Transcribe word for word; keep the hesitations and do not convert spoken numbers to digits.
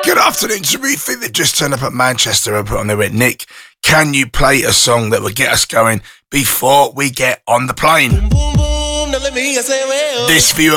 Good afternoon to Ruthie that just turned up at Manchester and put on there with Nick. Can you play a song that will get us going before we get on the plane? This for you